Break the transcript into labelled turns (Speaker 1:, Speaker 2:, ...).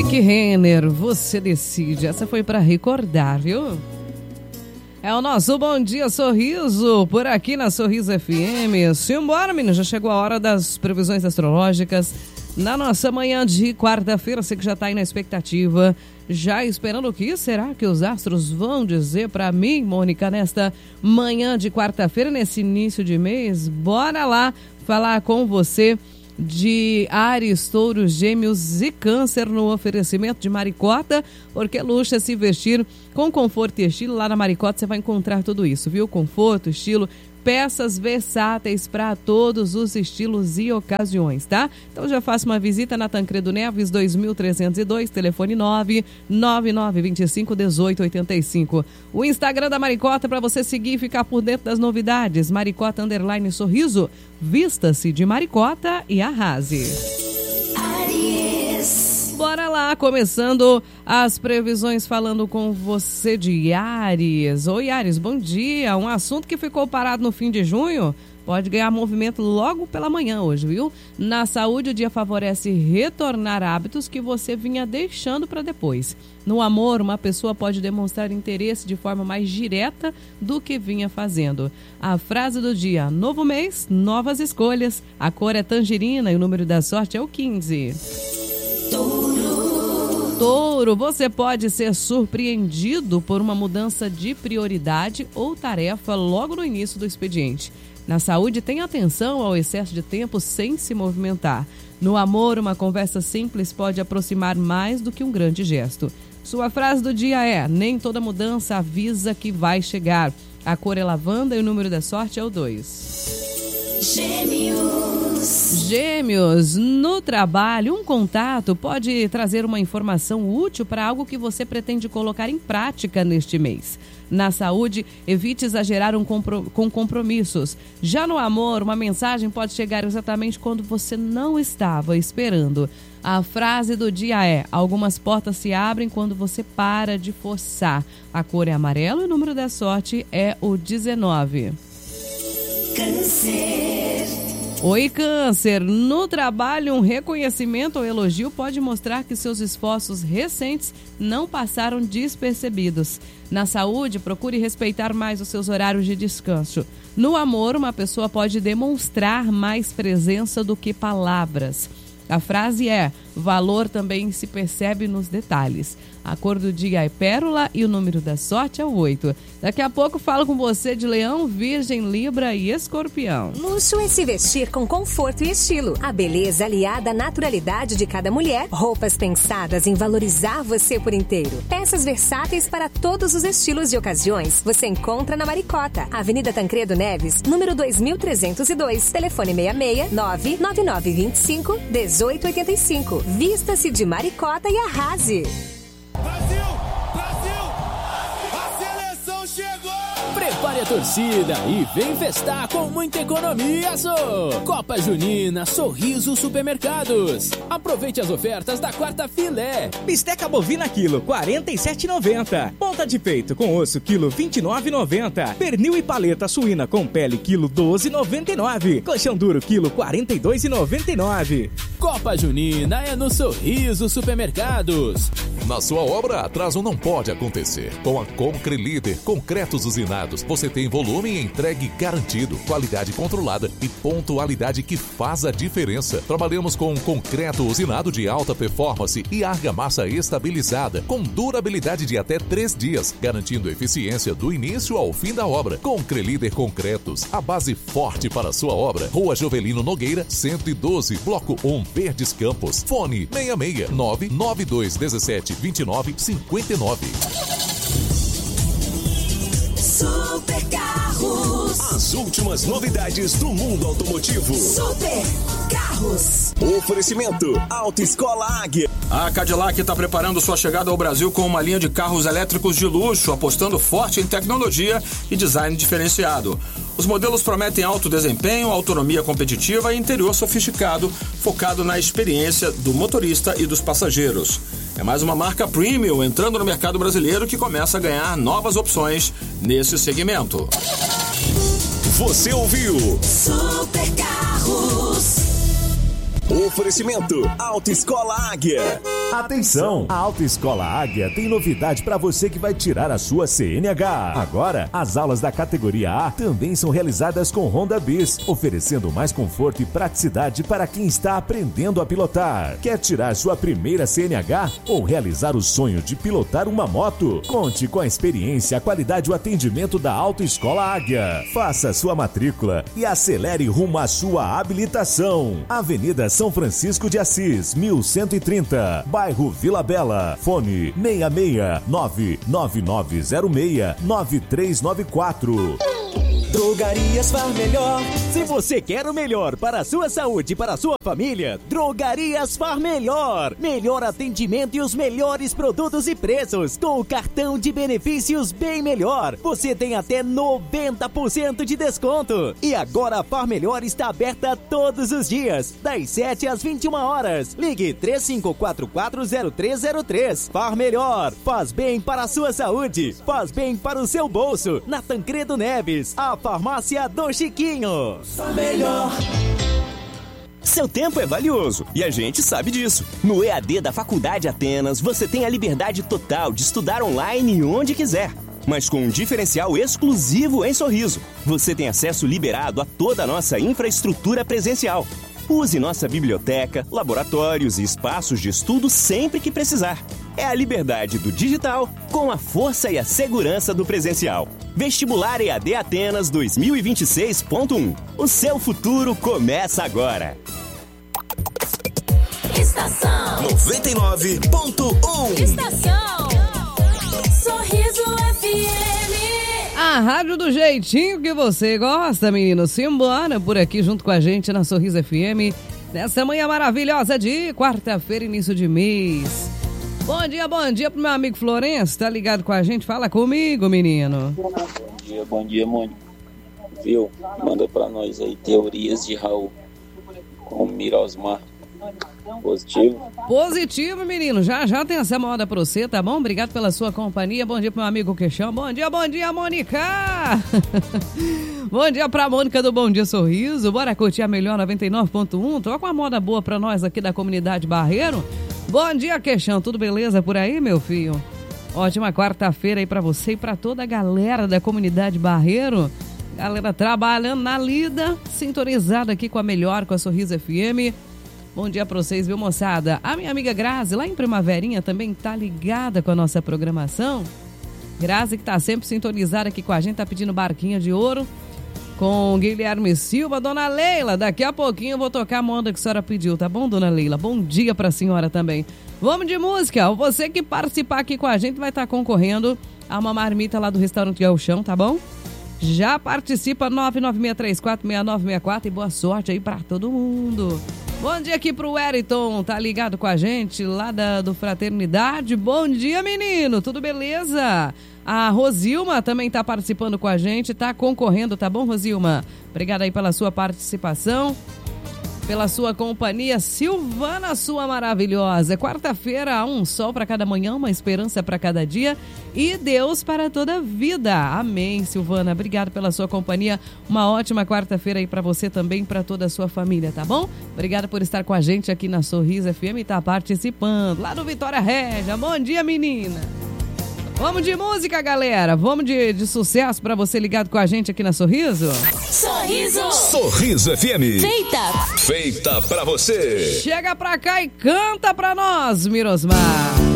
Speaker 1: Rick Renner, você decide. Essa foi para recordar, viu? É o nosso Bom Dia Sorriso, por aqui na Sorriso FM. Simbora, menino, já chegou a hora das previsões astrológicas na nossa manhã de quarta-feira. Você que já tá aí na expectativa, já esperando o que será que os astros vão dizer para mim, Mônica, nesta manhã de quarta-feira, nesse início de mês. Bora lá falar com você de Áries, Touros, Gêmeos e Câncer no oferecimento de Maricota, porque luxo é se vestir com conforto e estilo. Lá na Maricota você vai encontrar tudo isso, viu? Conforto, estilo, peças versáteis para todos os estilos e ocasiões, tá? Então já faça uma visita na Tancredo Neves 2302, telefone 999251885. O Instagram da Maricota para você seguir e ficar por dentro das novidades. Maricota _sorriso. Vista-se de Maricota e arrase. Aries. Bora lá, começando as previsões falando com você de Aries. Oi, Aries, bom dia. Um assunto que ficou parado no fim de junho pode ganhar movimento logo pela manhã hoje, viu? Na saúde, o dia favorece retornar hábitos que você vinha deixando para depois. No amor, uma pessoa pode demonstrar interesse de forma mais direta do que vinha fazendo. A frase do dia: novo mês, novas escolhas. A cor é tangerina e o número da sorte é o 15. Touro, você pode ser surpreendido por uma mudança de prioridade ou tarefa logo no início do expediente. Na saúde, tenha atenção ao excesso de tempo sem se movimentar. No amor, uma conversa simples pode aproximar mais do que um grande gesto. Sua frase do dia é: nem toda mudança avisa que vai chegar. A cor é lavanda e o número da sorte é o 2. Gêmeos, no trabalho, um contato pode trazer uma informação útil para algo que você pretende colocar em prática neste mês. Na saúde, evite exagerar com compromissos. Já no amor, uma mensagem pode chegar exatamente quando você não estava esperando. A frase do dia é: algumas portas se abrem quando você para de forçar. A cor é amarelo e o número da sorte é o 19. Câncer. Oi, Câncer. No trabalho, um reconhecimento ou elogio pode mostrar que seus esforços recentes não passaram despercebidos. Na saúde, procure respeitar mais os seus horários de descanso. No amor, uma pessoa pode demonstrar mais presença do que palavras. A frase é: valor também se percebe nos detalhes. A cor do dia é pérola e o número da sorte é o 8. Daqui a pouco falo com você de Leão, Virgem, Libra e Escorpião.
Speaker 2: Luxo é se vestir com conforto e estilo. A beleza aliada à naturalidade de cada mulher. Roupas pensadas em valorizar você por inteiro. Peças versáteis para todos os estilos e ocasiões. Você encontra na Maricota, Avenida Tancredo Neves, número 2302. Telefone 66 999251885. Vista-se de Maricota e arrase.
Speaker 3: Brasil! Brasil! A seleção chegou!
Speaker 4: Prepare a torcida e vem festar com muita economia, Copa Junina Sorriso Supermercados. Aproveite as ofertas da quarta filé.
Speaker 5: Bisteca bovina quilo, R$ 47,90. Ponta de peito com osso, quilo, R$ 29,90. Pernil e paleta suína com pele, quilo, R$ 12,99. Colchão duro, quilo, R$ 42,99.
Speaker 4: Copa Junina é no Sorriso Supermercados.
Speaker 6: Na sua obra, atraso não pode acontecer. Com a Concrelíder Concretos Usinados, você tem volume e entregue garantido, qualidade controlada e pontualidade que faz a diferença. Trabalhamos com concreto usinado de alta performance e argamassa estabilizada, com durabilidade de até 3 dias, garantindo eficiência do início ao fim da obra. Concrelíder Concretos, a base forte para a sua obra. Rua Jovelino Nogueira, 112, Bloco 1, Verdes Campos. Fone 66 99217 2959.
Speaker 7: Super Carros. As últimas novidades do mundo automotivo. Super Carros. Oferecimento Autoescola Águia.
Speaker 8: A Cadillac está preparando sua chegada ao Brasil com uma linha de carros elétricos de luxo, apostando forte em tecnologia e design diferenciado. Os modelos prometem alto desempenho, autonomia competitiva e interior sofisticado, focado na experiência do motorista e dos passageiros. É mais uma marca premium entrando no mercado brasileiro que começa a ganhar novas opções nesse segmento.
Speaker 7: Você ouviu Super Carros. Oferecimento Autoescola Águia.
Speaker 9: Atenção! A Autoescola Águia tem novidade para você que vai tirar a sua CNH. Agora, as aulas da categoria A também são realizadas com Honda Bis, oferecendo mais conforto e praticidade para quem está aprendendo a pilotar. Quer tirar sua primeira CNH ou realizar o sonho de pilotar uma moto? Conte com a experiência, a qualidade e o atendimento da Autoescola Águia. Faça sua matrícula e acelere rumo à sua habilitação. Avenida São Francisco de Assis, 1130, bairro Vila Bela. Fone 66999069394.
Speaker 5: Drogarias Far Melhor. Se você quer o melhor para a sua saúde e para a sua família, Drogarias Far Melhor. Melhor atendimento e os melhores produtos e preços. Com o cartão de benefícios Bem Melhor, você tem até 90% de desconto. E agora a Far Melhor está aberta todos os dias, das 7 às 21 horas. Ligue 35440303. Far Melhor. Faz bem para a sua saúde. Faz bem para o seu bolso. Na Tancredo Neves, a Farmácia do Chiquinho.
Speaker 7: Far Melhor.
Speaker 10: Seu tempo é valioso e a gente sabe disso. No EAD da Faculdade Atenas, você tem a liberdade total de estudar online onde quiser, mas com um diferencial exclusivo em Sorriso. Você tem acesso liberado a toda a nossa infraestrutura presencial. Use nossa biblioteca, laboratórios e espaços de estudo sempre que precisar. É a liberdade do digital com a força e a segurança do presencial. Vestibular EAD Atenas 2026.1. O seu futuro começa agora.
Speaker 7: Estação 99.1.
Speaker 11: Estação Sorriso FM.
Speaker 1: A rádio do jeitinho que você gosta, menino. Simbora por aqui junto com a gente na Sorriso FM. Nessa manhã maravilhosa de quarta-feira, início de mês. Bom dia pro meu amigo Florencio, tá ligado com a gente? Fala comigo, menino.
Speaker 12: Bom dia, Mônica. Viu? Manda pra nós aí teorias de Raul com o Mirosmar. Positivo?
Speaker 1: Positivo, menino. Já tem essa moda pra você, tá bom? Obrigado pela sua companhia. Bom dia pro meu amigo Queixão. Bom dia, Mônica. Bom dia pra Mônica do Bom Dia Sorriso. Bora curtir a melhor 99.1. Troca uma moda boa pra nós aqui da comunidade Barreiro. Bom dia, Queixão. Tudo beleza por aí, meu filho? Ótima quarta-feira aí pra você e pra toda a galera da comunidade Barreiro. Galera trabalhando na lida, sintonizada aqui com a melhor, com a Sorriso FM. Bom dia pra vocês, viu, moçada? A minha amiga Grazi, lá em Primaverinha, também tá ligada com a nossa programação. Grazi, que tá sempre sintonizada aqui com a gente, tá pedindo barquinha de ouro com Guilherme Silva. Dona Leila, daqui a pouquinho eu vou tocar a moda que a senhora pediu, tá bom, Dona Leila? Bom dia pra senhora também. Vamos de música. Você que participar aqui com a gente vai estar concorrendo a uma marmita lá do restaurante Galchão, tá bom? Já participa, 996346964 e boa sorte aí pra todo mundo. Bom dia aqui pro Wellington, tá ligado com a gente lá do Fraternidade. Bom dia, menino, tudo beleza? A Rosilma também tá participando com a gente, tá concorrendo, tá bom, Rosilma? Obrigada aí pela sua participação, pela sua companhia. Silvana, sua maravilhosa. Quarta-feira, um sol para cada manhã, uma esperança para cada dia e Deus para toda a vida. Amém, Silvana. Obrigada pela sua companhia. Uma ótima quarta-feira aí para você também, para toda a sua família, tá bom? Obrigada por estar com a gente aqui na Sorriso FM e tá participando lá do Vitória Régia. Bom dia, menina. Vamos de música, galera. Vamos de sucesso pra você ligado com a gente aqui na Sorriso.
Speaker 11: Sorriso.
Speaker 7: Sorriso FM.
Speaker 11: Feita
Speaker 7: pra você.
Speaker 1: Chega pra cá e canta pra nós, Mirosmar.